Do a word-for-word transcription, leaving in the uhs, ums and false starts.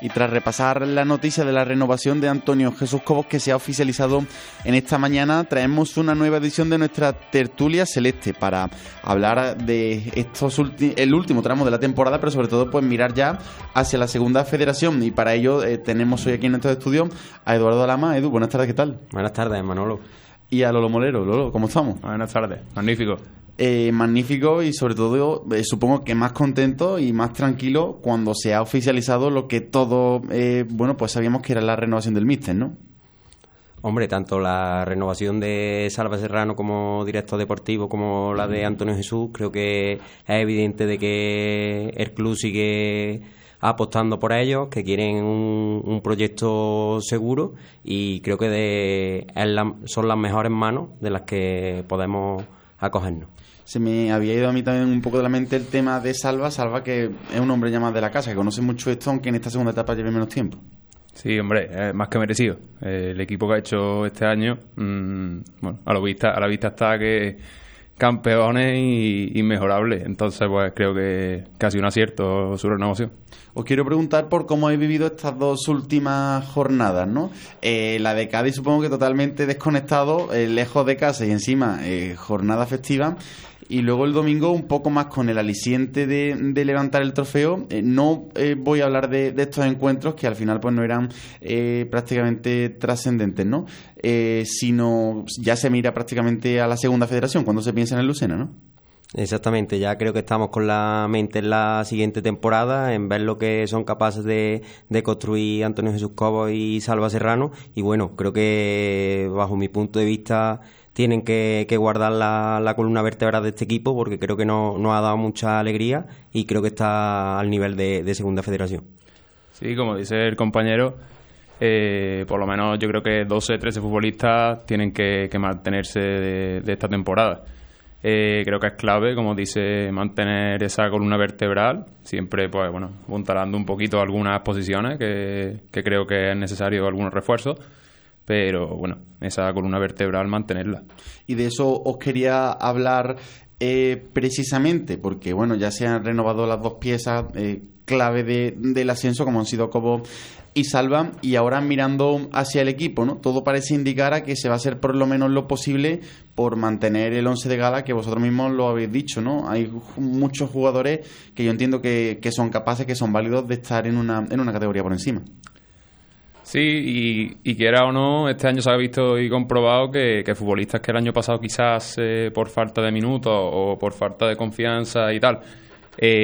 Y tras repasar la noticia de la renovación de Antonio Jesús Cobos, que se ha oficializado en esta mañana, traemos una nueva edición de nuestra tertulia celeste para hablar de estos ulti- el último tramo de la temporada, pero sobre todo pues mirar ya hacia la segunda federación. Y para ello eh, tenemos hoy aquí en nuestro estudio a Eduardo Alama. Edu, buenas tardes, ¿qué tal? Buenas tardes, Manolo. Y a Lolo Molero. Lolo, ¿cómo estamos? Buenas tardes, magnífico. Eh, magnífico y sobre todo eh, supongo que más contento y más tranquilo cuando se ha oficializado lo que todos, eh, bueno, pues sabíamos que era la renovación del míster, ¿no? Hombre, tanto la renovación de Salva Serrano como director deportivo como la de Antonio Jesús, creo que es evidente de que el club sigue apostando por ellos, que quieren un, un proyecto seguro y creo que de, es la, son las mejores manos de las que podemos acogernos. Se me había ido a mí también un poco de la mente el tema de Salva, Salva que es un hombre ya más de la casa, que conoce mucho esto, aunque en esta segunda etapa lleve menos tiempo. Sí, hombre, eh, más que merecido. Eh, el equipo que ha hecho este año, mmm, bueno, a, lo vista, a la vista está que campeones y inmejorables. Entonces, pues creo que casi un acierto su renovación. Os quiero preguntar por cómo habéis vivido estas dos últimas jornadas, ¿no? Eh, la de Cádiz supongo que totalmente desconectado, eh, lejos de casa y encima eh, jornada festiva. Y luego el domingo un poco más con el aliciente de, de levantar el trofeo. Eh, no eh, voy a hablar de, de estos encuentros que al final pues no eran eh, prácticamente trascendentes, ¿no? Eh, sino ya se mira prácticamente a la segunda federación cuando se piensa en el Lucena, ¿no? Exactamente, ya creo que estamos con la mente en la siguiente temporada, en ver lo que son capaces de, de construir Antonio Jesús Cobos y Salva Serrano. Y bueno, creo que bajo mi punto de vista tienen que, que guardar la, la columna vertebral de este equipo, porque creo que no, nos ha dado mucha alegría y creo que está al nivel de, de segunda federación. Sí, como dice el compañero, eh, por lo menos yo creo que doce, trece futbolistas tienen que, que mantenerse de, de esta temporada. Eh, creo que es clave, como dice, mantener esa columna vertebral, siempre pues bueno, apuntalando un poquito algunas posiciones que, que creo que es necesario algunos refuerzos. Pero bueno, esa columna vertebral mantenerla. Y de eso os quería hablar eh, precisamente, porque bueno, ya se han renovado las dos piezas eh, clave de, del ascenso, como han sido Cobos y Salva, y ahora mirando hacia el equipo, ¿no? Todo parece indicar a que se va a hacer por lo menos lo posible por mantener el once de gala, que vosotros mismos lo habéis dicho, ¿no? Hay muchos jugadores que yo entiendo que, que son capaces, que son válidos de estar en una, en una categoría por encima. Sí, y, y quiera o no, este año se ha visto y comprobado que, que futbolistas que el año pasado quizás eh, por falta de minutos o por falta de confianza y tal, eh,